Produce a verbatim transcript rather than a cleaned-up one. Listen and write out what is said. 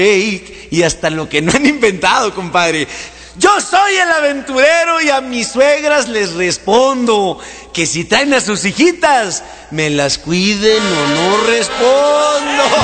fake y hasta lo que no han inventado, compadre. Yo soy el aventurero y a mis suegras les respondo que si traen a sus hijitas, me las cuiden o no respondo.